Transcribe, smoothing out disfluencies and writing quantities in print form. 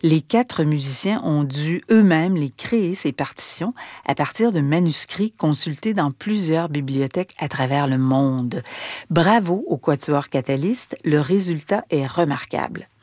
Les 4 musiciens ont dû eux-mêmes les créer, ces partitions, à partir de manuscrits consultés dans plusieurs bibliothèques à travers le monde. Bravo au Quatuor Catalyst, le résultat est remarquable.